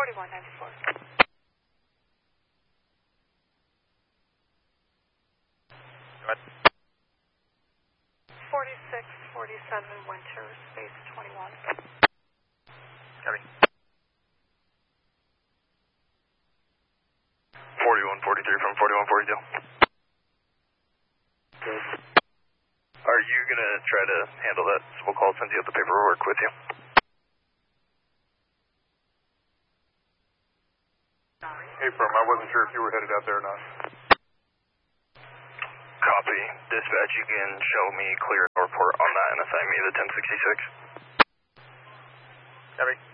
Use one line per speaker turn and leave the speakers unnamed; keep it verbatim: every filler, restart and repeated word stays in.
forty-one ninety-four.
What?
forty-six forty-seven Winter, space twenty-one.
Copy. forty-one forty-three from forty-one forty-two.
Good.
Are you going to try to handle that? So we'll call since you have the paperwork with you.
Hey, firm, I wasn't sure if you were headed out there or not.
Copy. Dispatch, you can show me clear report on that and assign me the ten sixty-six. Copy.